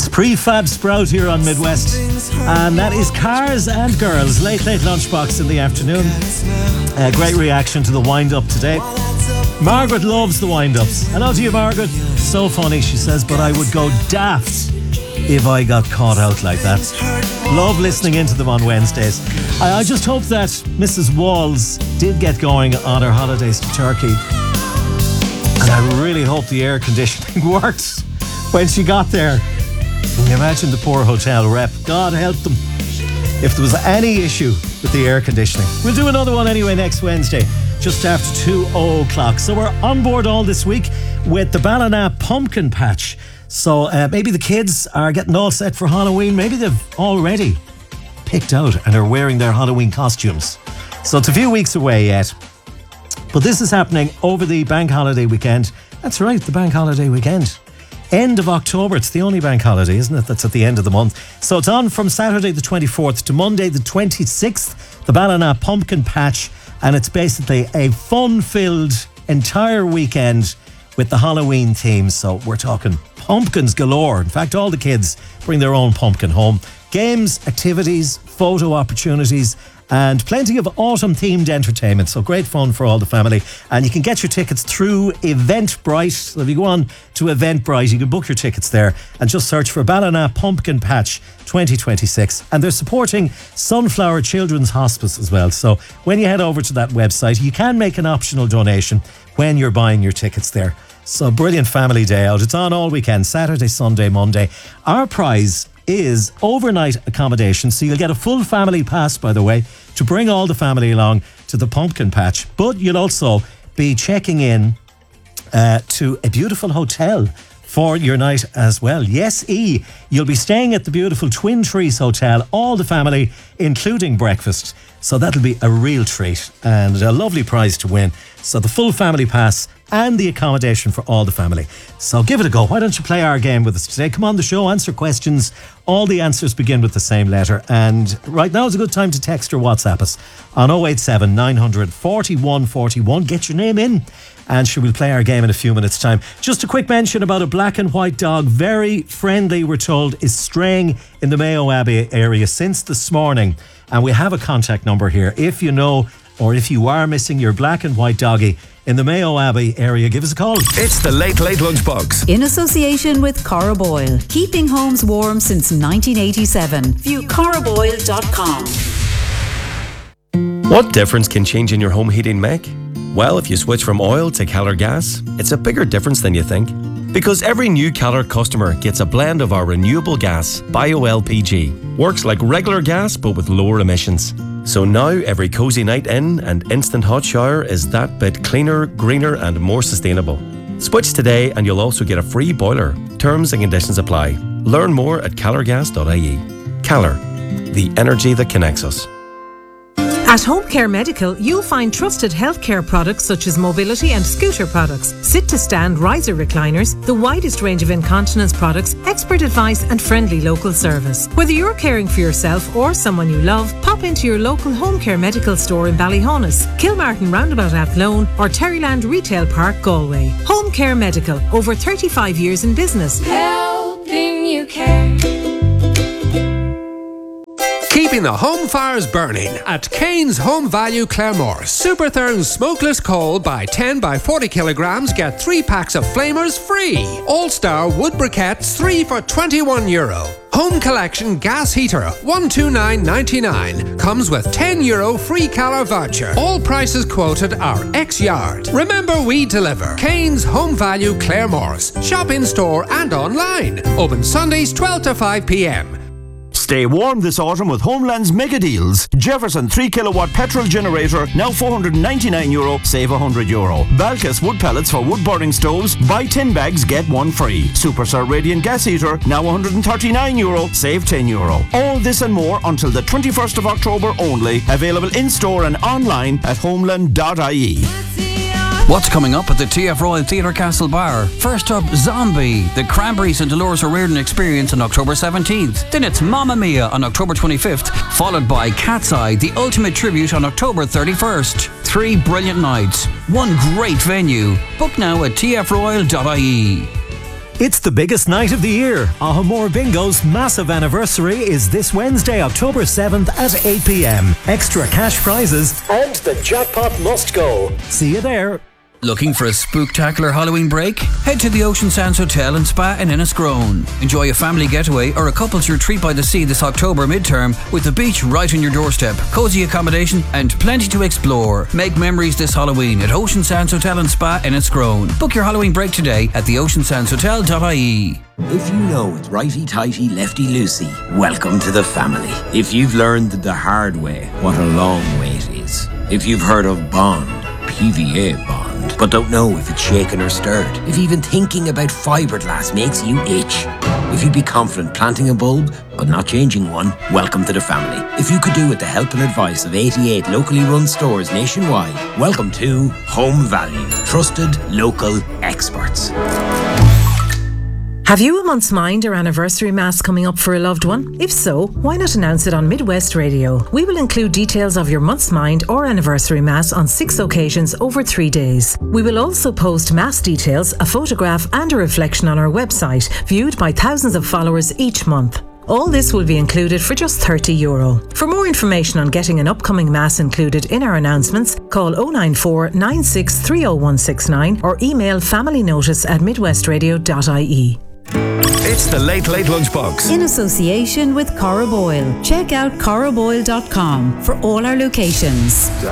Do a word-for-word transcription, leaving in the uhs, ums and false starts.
Prefab Sprout here on Midwest, and that is Cars and Girls, late late lunchbox in the afternoon. Uh, great reaction to the wind-up today. Margaret loves the wind-ups. Hello to you, Margaret. So funny, she says, but I would go daft if I got caught out like that. Love listening into them on Wednesdays. I, I just hope that Missus Walls did get going on her holidays to Turkey, and I really hope the air conditioning worked when she got there. Can you imagine the poor hotel rep? God help them if there was any issue with the air conditioning. We'll do another one anyway next Wednesday, just after two o'clock. So we're on board all this week with the Ballina Pumpkin Patch. So uh, maybe the kids are getting all set for Halloween. Maybe they've already picked out and are wearing their Halloween costumes. So it's a few weeks away yet. But this is happening over the bank holiday weekend. That's right, the bank holiday weekend. End of October, it's the only bank holiday, isn't it? That's at the end of the month. So it's on from Saturday the twenty-fourth to Monday the twenty-sixth, the Ballina Pumpkin Patch, and it's basically a fun-filled entire weekend with the Halloween theme. So we're talking pumpkins galore. In fact, all the kids bring their own pumpkin home. Games, activities, photo opportunities, and plenty of autumn-themed entertainment. So great fun for all the family. And you can get your tickets through Eventbrite. So if you go on to Eventbrite, you can book your tickets there and just search for Ballina Pumpkin Patch twenty twenty-six. And they're supporting Sunflower Children's Hospice as well. So when you head over to that website, you can make an optional donation when you're buying your tickets there. So brilliant family day out. It's on all weekend, Saturday, Sunday, Monday. Our prize is overnight accommodation, so you'll get a full family pass, by the way, to bring all the family along to the pumpkin patch. But you'll also be checking in uh, to a beautiful hotel for your night as well. Yes, E, you'll be staying at the beautiful Twin Trees Hotel, all the family, including breakfast. So that'll be a real treat and a lovely prize to win. So the full family pass and the accommodation for all the family. So give it a go. Why don't you play our game with us today? Come on the show, answer questions. All the answers begin with the same letter. And right now is a good time to text or WhatsApp us on oh eight seven, nine hundred, forty-one forty-one. Get your name in and sure, we'll play our game in a few minutes' time. Just a quick mention about a black and white dog, very friendly, we're told, is straying in the Mayo Abbey area since this morning. And we have a contact number here. If you know or if you are missing your black and white doggy in the Mayo Abbey area, give us a call. It's the Late Late Lunchbox. In association with Cora Boyle. Keeping homes warm since nineteen eighty-seven. View cora boyle dot com. What difference can changing your home heating make? Well, if you switch from oil to Keller Gas, it's a bigger difference than you think. Because every new Keller customer gets a blend of our renewable gas, Bio L P G. Works like regular gas but with lower emissions. So now every cosy night in and instant hot shower is that bit cleaner, greener and more sustainable. Switch today and you'll also get a free boiler. Terms and conditions apply. Learn more at keller gas dot I E. Keller, the energy that connects us. At Home Care Medical, you'll find trusted healthcare products such as mobility and scooter products, sit-to-stand riser recliners, the widest range of incontinence products, expert advice and friendly local service. Whether you're caring for yourself or someone you love, pop into your local Home Care Medical store in Ballyhonus, Kilmartin Roundabout Athlone or Terryland Retail Park, Galway. Home Care Medical, over thirty-five years in business. Helping you care. Keeping the home fires burning at Kane's Home Value Claremore. Super Therm smokeless coal by ten by forty kilograms. Get three packs of flamers free. All-Star wood briquettes three for twenty-one euro. Home Collection gas heater one hundred twenty-nine ninety-nine comes with ten euro free Keller voucher. All prices quoted are ex-yard. Remember, we deliver. Kane's Home Value Claremores. Shop in store and online. Open Sundays twelve to five p.m. Stay warm this autumn with Homeland's mega deals. Jefferson three kilowatt petrol generator, now four hundred ninety-nine euro, save one hundred euro. Balcus wood pellets for wood burning stoves, buy ten bags, get one free. Superstar radiant gas heater, now one hundred thirty-nine euro, save ten euro. All this and more until the twenty-first of October only. Available in store and online at homeland dot I E. What's coming up at the T F Royal Theatre Castlebar? First up, Zombie, the Cranberries and Dolores O'Riordan Experience on October seventeenth. Then it's Mamma Mia on October twenty-fifth, followed by Cat's Eye, the ultimate tribute on October thirty-first. Three brilliant nights, one great venue. Book now at t f royal dot I E. It's the biggest night of the year. Ahamore Bingo's massive anniversary is this Wednesday, October seventh at eight p.m. Extra cash prizes and the jackpot must go. See you there. Looking for a spooktacular Halloween break? Head to the Ocean Sands Hotel and Spa in Enniscrone. Enjoy a family getaway or a couple's retreat by the sea this October midterm with the beach right on your doorstep, cosy accommodation and plenty to explore. Make memories this Halloween at Ocean Sands Hotel and Spa in Enniscrone. Book your Halloween break today at the ocean sands hotel dot I E. If you know it's righty-tighty, lefty-loosey, welcome to the family. If you've learned the hard way, what a long way it is. If you've heard of Bond, P V A Bond, but don't know if it's shaken or stirred. If even thinking about fiberglass makes you itch. If you'd be confident planting a bulb, but not changing one, welcome to the family. If you could do with the help and advice of eighty-eight locally run stores nationwide, welcome to Home Value. Trusted local experts. Have you a month's mind or anniversary mass coming up for a loved one? If so, why not announce it on Midwest Radio? We will include details of your month's mind or anniversary mass on six occasions over three days. We will also post mass details, a photograph and a reflection on our website, viewed by thousands of followers each month. All this will be included for just thirty euro. For more information on getting an upcoming mass included in our announcements, call oh nine four, nine six three oh one six nine or email familynotice at midwestradio dot I E. It's the Late Late Lunchbox. In association with Cora Boyle. Check out cora boyle dot com for all our locations.